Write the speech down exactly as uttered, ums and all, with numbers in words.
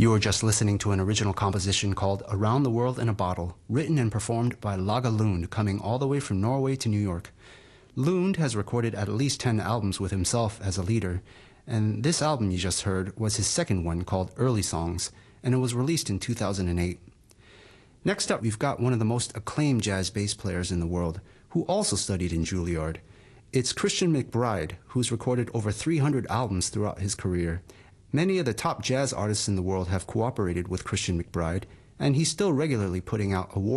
You were just listening to an original composition called Around the World in a Bottle, written and performed by Lage Lund, coming all the way from Norway to New York. Lund has recorded at least ten albums with himself as a leader, and this album you just heard was his second one called Early Songs, and it was released in two thousand eight. Next up, we've got one of the most acclaimed jazz bass players in the world, who also studied in Juilliard. It's Christian McBride, who's recorded over three hundred albums throughout his career. Many of the top jazz artists in the world have cooperated with Christian McBride, and he's still regularly putting out awards